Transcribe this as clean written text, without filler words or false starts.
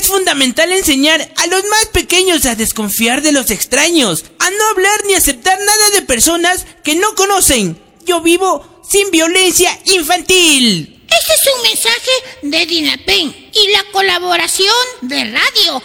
fundamental enseñar a los más pequeños a desconfiar de los extraños, a no hablar ni aceptar nada de personas que no conocen. Yo vivo sin violencia infantil. Este es un mensaje de Dinapen y la colaboración de Radio